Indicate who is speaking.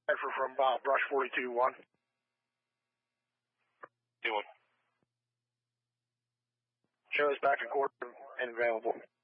Speaker 1: Cipher from Brush 42-1.
Speaker 2: 2-1.
Speaker 1: Show us back in court and available.